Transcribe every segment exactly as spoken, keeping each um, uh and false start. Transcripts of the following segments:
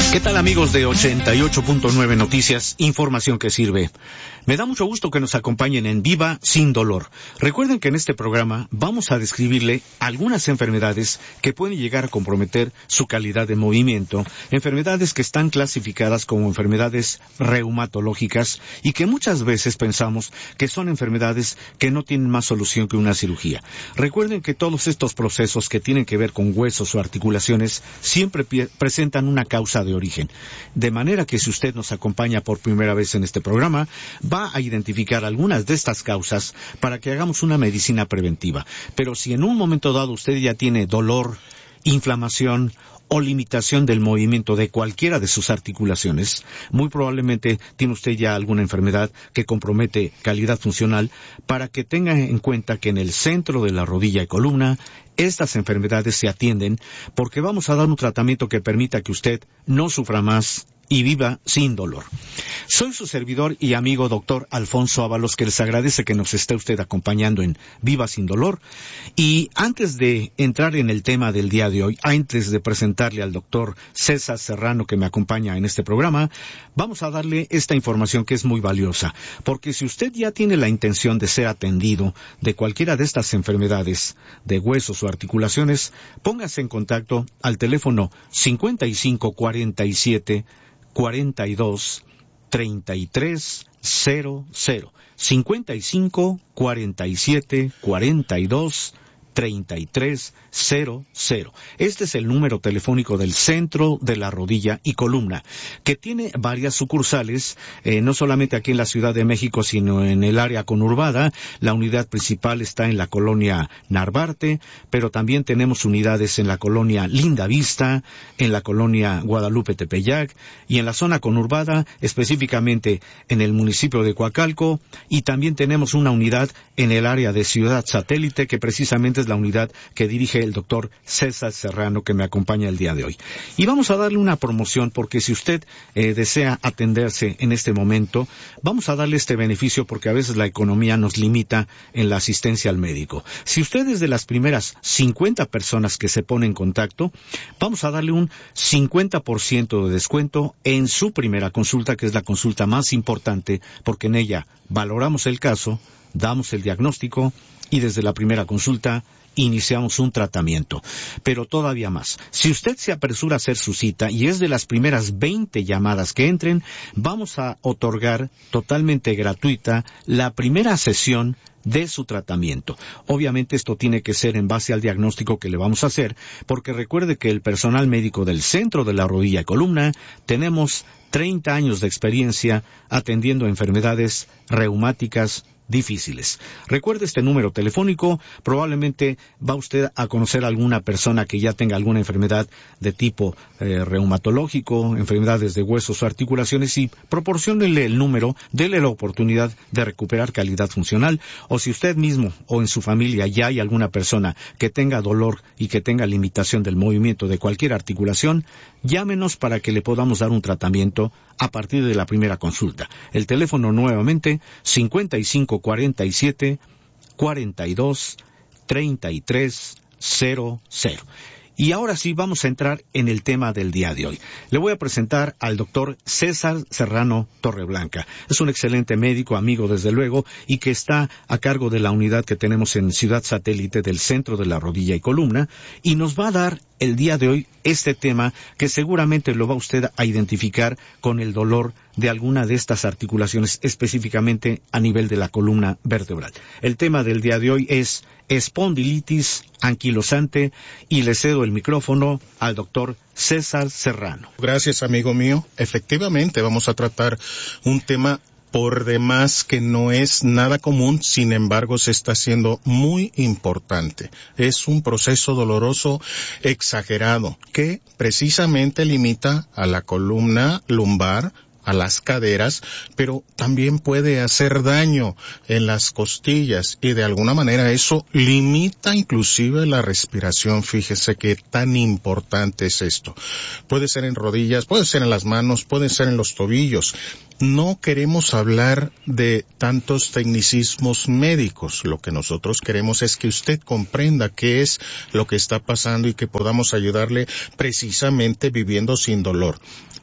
¿Qué tal, amigos de ochenta y ocho punto nueve Noticias? Información que sirve. Me da mucho gusto que nos acompañen en Viva Sin Dolor. Recuerden que en este programa vamos a describirle algunas enfermedades que pueden llegar a comprometer su calidad de movimiento, enfermedades que están clasificadas como enfermedades reumatológicas y que muchas veces pensamos que son enfermedades que no tienen más solución que una cirugía. Recuerden que todos estos procesos que tienen que ver con huesos o articulaciones siempre presentan una causa de origen. De manera que si usted nos acompaña por primera vez en este programa, va a identificar algunas de estas causas para que hagamos una medicina preventiva. Pero si en un momento dado usted ya tiene dolor, inflamación o limitación del movimiento de cualquiera de sus articulaciones, muy probablemente tiene usted ya alguna enfermedad que compromete calidad funcional, para que tenga en cuenta que en el centro de la rodilla y columna estas enfermedades se atienden, porque vamos a dar un tratamiento que permita que usted no sufra más y viva sin dolor. Soy su servidor y amigo doctor Alfonso Ábalos, que les agradece que nos esté usted acompañando en Viva Sin Dolor. Y antes de entrar en el tema del día de hoy, antes de presentarle al doctor César Serrano, que me acompaña en este programa, vamos a darle esta información que es muy valiosa, porque si usted ya tiene la intención de ser atendido de cualquiera de estas enfermedades de huesos o articulaciones, póngase en contacto al teléfono cincuenta y cinco cuarenta y siete cuarenta y dos treinta y tres cero cero, cincuenta y cinco cuarenta y siete cuarenta y dos treinta y tres cero cero. Este es el número telefónico del Centro de la Rodilla y Columna, que tiene varias sucursales, eh, no solamente aquí en la Ciudad de México, sino en el área conurbada. La unidad principal está en la colonia Narvarte, pero también tenemos unidades en la colonia Linda Vista, en la colonia Guadalupe Tepeyac, y en la zona conurbada, específicamente en el municipio de Coacalco, y también tenemos una unidad en el área de Ciudad Satélite, que precisamente es la unidad que dirige el doctor César Serrano, que me acompaña el día de hoy. Y vamos a darle una promoción, porque si usted eh, desea atenderse en este momento, vamos a darle este beneficio, porque a veces la economía nos limita en la asistencia al médico. Si usted es de las primeras cincuenta personas que se pone en contacto, vamos a darle un cincuenta por ciento de descuento en su primera consulta, que es la consulta más importante, porque en ella valoramos el caso, damos el diagnóstico y desde la primera consulta iniciamos un tratamiento. Pero todavía más, si usted se apresura a hacer su cita y es de las primeras veinte llamadas que entren, vamos a otorgar totalmente gratuita la primera sesión de su tratamiento. Obviamente esto tiene que ser en base al diagnóstico que le vamos a hacer, porque recuerde que el personal médico del Centro de la Rodilla y Columna tenemos treinta años de experiencia atendiendo enfermedades reumáticas difíciles. Recuerde este número telefónico, probablemente va usted a conocer a alguna persona que ya tenga alguna enfermedad de tipo eh, reumatológico, enfermedades de huesos o articulaciones, y proporciónele el número, dele la oportunidad de recuperar calidad funcional. O si usted mismo o en su familia ya hay alguna persona que tenga dolor y que tenga limitación del movimiento de cualquier articulación, llámenos para que le podamos dar un tratamiento a partir de la primera consulta. El teléfono nuevamente, cincuenta y cinco cuarenta y siete cuarenta y dos treinta y tres cero cero. Y ahora sí vamos a entrar en el tema del día de hoy. Le voy a presentar al doctor César Serrano Torreblanca. Es un excelente médico, amigo desde luego, y que está a cargo de la unidad que tenemos en Ciudad Satélite del Centro de la Rodilla y Columna, y nos va a dar el día de hoy este tema que seguramente lo va usted a identificar con el dolor de alguna de estas articulaciones, específicamente a nivel de la columna vertebral. El tema del día de hoy es espondilitis anquilosante, y le cedo el micrófono al doctor César Serrano. Gracias, amigo mío. Efectivamente, vamos a tratar un tema por demás que no es nada común, sin embargo se está haciendo muy importante. Es un proceso doloroso exagerado que precisamente limita a la columna lumbar, a las caderas, pero también puede hacer daño en las costillas y de alguna manera eso limita inclusive la respiración. Fíjese qué tan importante es esto. Puede ser en rodillas, puede ser en las manos, puede ser en los tobillos. no queremos hablar de tantos tecnicismos médicos. Lo que nosotros queremos es que usted comprenda qué es lo que está pasando y que podamos ayudarle precisamente viviendo sin dolor.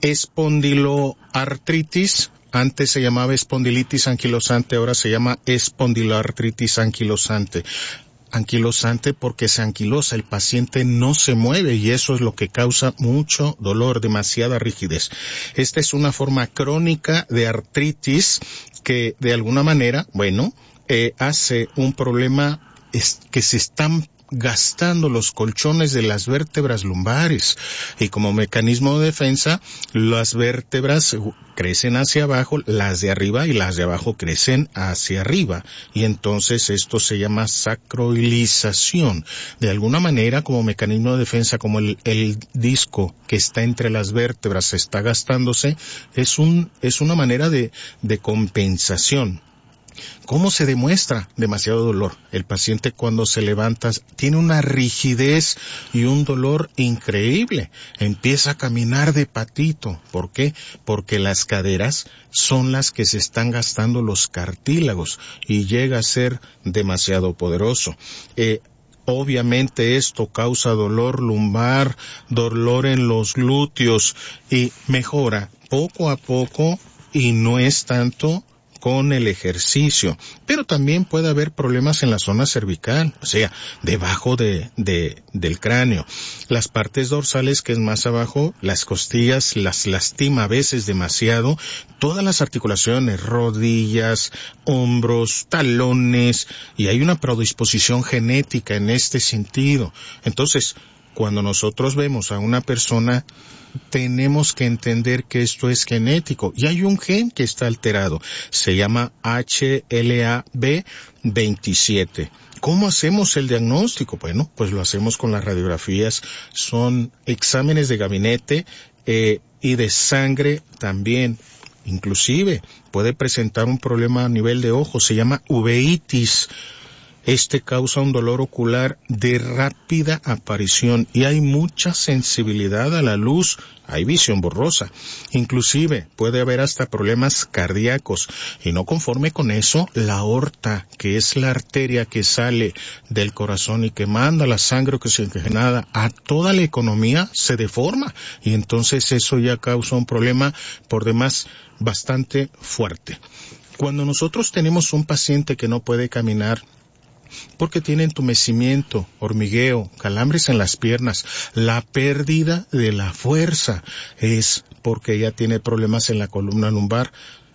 Espondiloartritis, antes se llamaba espondilitis anquilosante, ahora se llama espondiloartritis anquilosante. Anquilosante porque se anquilosa, el paciente no se mueve y eso es lo que causa mucho dolor, demasiada rigidez. Esta es una forma crónica de artritis que de alguna manera, bueno, eh, hace un problema es que se están gastando los colchones de las vértebras lumbares y como mecanismo de defensa las vértebras crecen hacia abajo, las de arriba y las de abajo crecen hacia arriba y entonces esto se llama sacroilización. De alguna manera como mecanismo de defensa, como el, el disco que está entre las vértebras está gastándose, es un es una manera de, de compensación. ¿Cómo se demuestra demasiado dolor? El paciente cuando se levanta tiene una rigidez y un dolor increíble. Empieza a caminar de patito. ¿Por qué? Porque las caderas son las que se están gastando los cartílagos y llega a ser demasiado poderoso. Eh, Obviamente esto causa dolor lumbar, dolor en los glúteos y mejora poco a poco y no es tanto con el ejercicio, pero también puede haber problemas en la zona cervical, o sea, debajo de, de, del cráneo. Las partes dorsales, que es más abajo, las costillas las lastima a veces demasiado, todas las articulaciones, rodillas, hombros, talones, y hay una predisposición genética en este sentido. Entonces, cuando nosotros vemos a una persona, tenemos que entender que esto es genético y hay un gen que está alterado. Se llama H L A B veintisiete. ¿Cómo hacemos el diagnóstico? Bueno, pues lo hacemos con las radiografías. Son exámenes de gabinete eh, y de sangre también. Inclusive puede presentar un problema a nivel de ojo. Se llama uveitis. Este causa un dolor ocular de rápida aparición y hay mucha sensibilidad a la luz, hay visión borrosa. Inclusive puede haber hasta problemas cardíacos y no conforme con eso, la aorta, que es la arteria que sale del corazón y que manda la sangre oxigenada a toda la economía, se deforma y entonces eso ya causa un problema por demás bastante fuerte. Cuando nosotros tenemos un paciente que no puede caminar, porque tiene entumecimiento, hormigueo, calambres en las piernas, la pérdida de la fuerza es porque ella tiene problemas en la columna lumbar.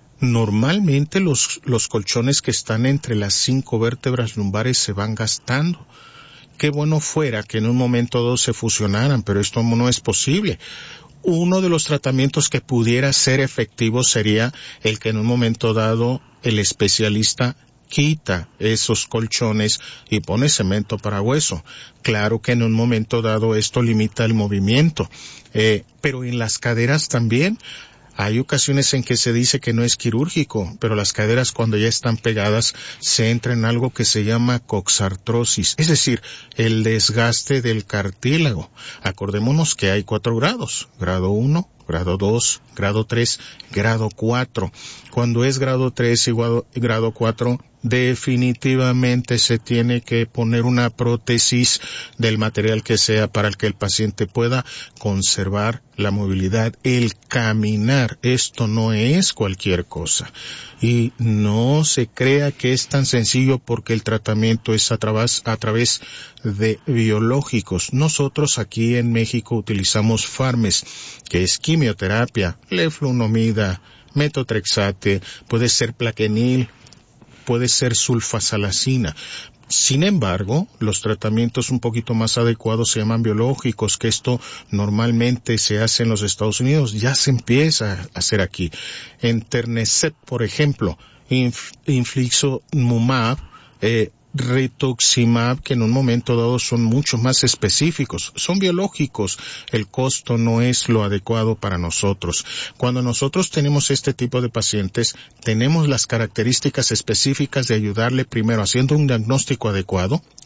Normalmente los, los colchones que están entre las cinco vértebras lumbares se van gastando. Qué bueno fuera que en un momento o dos se fusionaran, pero esto no es posible. Uno de los tratamientos que pudiera ser efectivo sería el que en un momento dado el especialista quita esos colchones y pone cemento para hueso. Claro que en un momento dado esto limita el movimiento, eh, pero en las caderas también hay ocasiones en que se dice que no es quirúrgico, pero las caderas cuando ya están pegadas se entra en algo que se llama coxartrosis, es decir, el desgaste del cartílago. Acordémonos que hay cuatro grados, grado uno, grado dos, grado tres, grado cuatro. Cuando es grado tres y grado cuatro, definitivamente se tiene que poner una prótesis del material que sea para que el paciente pueda conservar la movilidad, el caminar. Esto no es cualquier cosa. Y no se crea que es tan sencillo porque el tratamiento es a través, a través de biológicos. Nosotros aquí en México utilizamos Farmes, que es quimioterapia, leflunomida, metotrexate, puede ser plaquenil, puede ser sulfasalacina. Sin embargo, los tratamientos un poquito más adecuados se llaman biológicos, que esto normalmente se hace en los Estados Unidos, ya se empieza a hacer aquí. Etanercept, por ejemplo, inf, infliximab, eh, rituximab, que en un momento dado son mucho más específicos, son biológicos, el costo no es lo adecuado para nosotros. Cuando nosotros tenemos este tipo de pacientes, tenemos las características específicas de ayudarle primero haciendo un diagnóstico adecuado,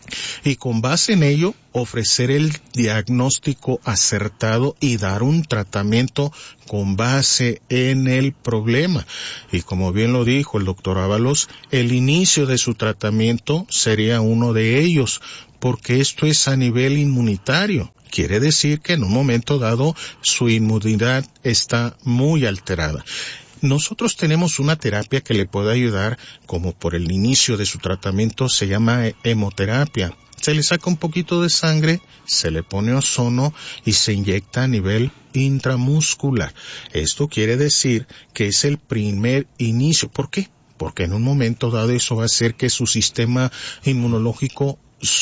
y con base en ello ofrecer el diagnóstico acertado y dar un tratamiento con base en el problema. Y como bien lo dijo el doctor Ábalos, el inicio de su tratamiento sería uno de ellos, porque esto es a nivel inmunitario. Quiere decir que en un momento dado su inmunidad está muy alterada. Nosotros tenemos una terapia que le puede ayudar, como por el inicio de su tratamiento se llama hemoterapia. Se le saca un poquito de sangre, se le pone ozono y se inyecta a nivel intramuscular. Esto quiere decir que es el primer inicio. ¿Por qué? Porque en un momento dado eso va a hacer que su sistema inmunológico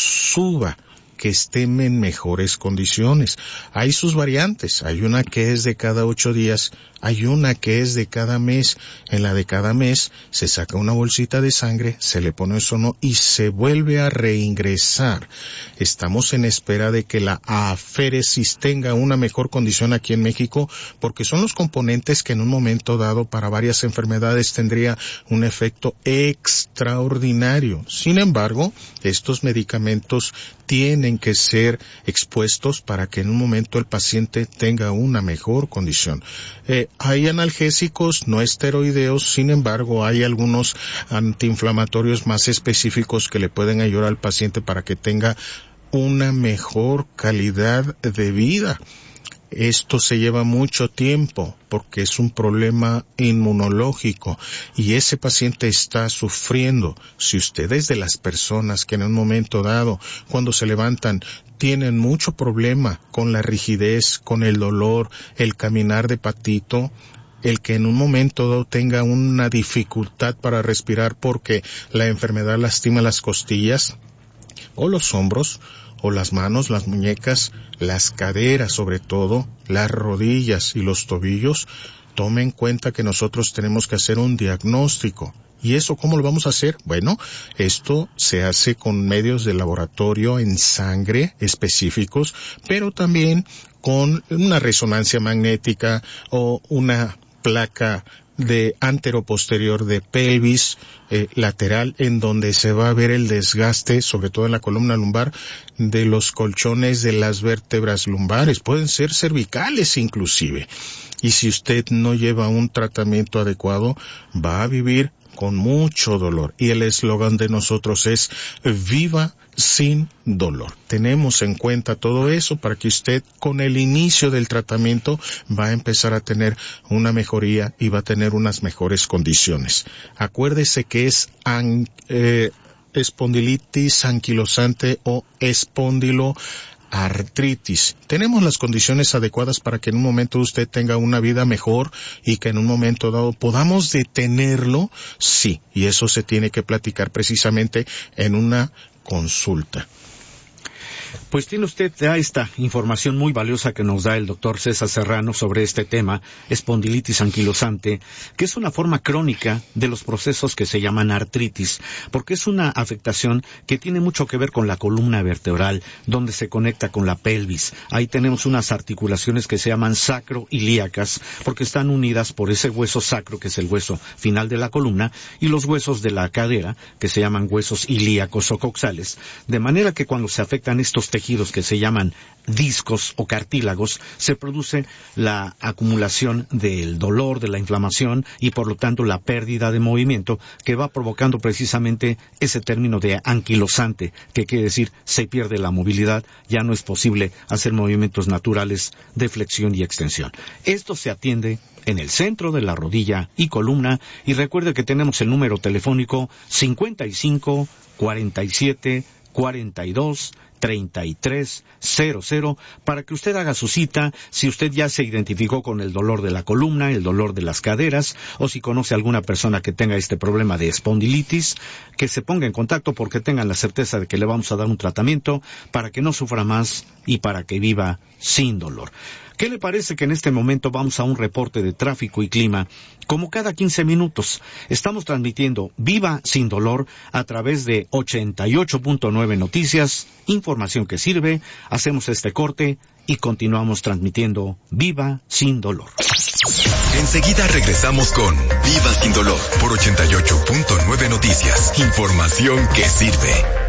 suba, que estén en mejores condiciones. Hay sus variantes, hay una que es de cada ocho días, hay una que es de cada mes. En la de cada mes se saca una bolsita de sangre, se le pone ozono y se vuelve a reingresar. Estamos en espera de que la aféresis tenga una mejor condición aquí en México, porque son los componentes que en un momento dado para varias enfermedades tendría un efecto extraordinario. Sin embargo, estos medicamentos tienen que ser expuestos para que en un momento el paciente tenga una mejor condición. Eh, hay analgésicos no esteroideos, sin embargo hay algunos antiinflamatorios más específicos que le pueden ayudar al paciente para que tenga una mejor calidad de vida. Esto se lleva mucho tiempo porque es un problema inmunológico y ese paciente está sufriendo. Si usted es de las personas que en un momento dado, cuando se levantan, tienen mucho problema con la rigidez, con el dolor, el caminar de patito, el que en un momento dado tenga una dificultad para respirar porque la enfermedad lastima las costillas o los hombros, o las manos, las muñecas, las caderas sobre todo, las rodillas y los tobillos, tome en cuenta que nosotros tenemos que hacer un diagnóstico. ¿Y eso cómo lo vamos a hacer? Bueno, esto se hace con medios de laboratorio en sangre específicos, pero también con una resonancia magnética o una placa de anteroposterior de pelvis eh, lateral, en donde se va a ver el desgaste, sobre todo en la columna lumbar, de los colchones de las vértebras lumbares. Pueden ser cervicales inclusive. Y si usted no lleva un tratamiento adecuado, va a vivir con mucho dolor. Y el eslogan de nosotros es Viva sin dolor. Tenemos en cuenta todo eso para que usted con el inicio del tratamiento va a empezar a tener una mejoría y va a tener unas mejores condiciones. Acuérdese que es an, eh, espondilitis anquilosante o espondilo artritis. Tenemos las condiciones adecuadas para que en un momento usted tenga una vida mejor y que en un momento dado podamos detenerlo, sí, y eso se tiene que platicar precisamente en una consulta. Pues tiene usted ya esta información muy valiosa que nos da el doctor César Serrano sobre este tema, espondilitis anquilosante, que es una forma crónica de los procesos que se llaman artritis, porque es una afectación que tiene mucho que ver con la columna vertebral, donde se conecta con la pelvis. Ahí tenemos unas articulaciones que se llaman sacroilíacas, porque están unidas por ese hueso sacro, que es el hueso final de la columna, y los huesos de la cadera, que se llaman huesos ilíacos o coxales, de manera que cuando se afectan estos tejidos que se llaman discos o cartílagos, se produce la acumulación del dolor, de la inflamación y por lo tanto la pérdida de movimiento que va provocando precisamente ese término de anquilosante, que quiere decir se pierde la movilidad, ya no es posible hacer movimientos naturales de flexión y extensión. Esto se atiende en el centro de la rodilla y columna, y recuerde que tenemos el número telefónico cincuenta y cinco, cuarenta y siete, cuarenta y dos, treinta y tres cero cero para que usted haga su cita si usted ya se identificó con el dolor de la columna, el dolor de las caderas, o si conoce a alguna persona que tenga este problema de espondilitis, que se ponga en contacto porque tengan la certeza de que le vamos a dar un tratamiento para que no sufra más y para que viva sin dolor. ¿Qué le parece que en este momento vamos a un reporte de tráfico y clima? Como cada quince minutos, estamos transmitiendo Viva Sin Dolor a través de ochenta y ocho punto nueve Noticias, información que sirve. Hacemos este corte y continuamos transmitiendo Viva Sin Dolor. Enseguida regresamos con Viva Sin Dolor por ochenta y ocho punto nueve Noticias, información que sirve.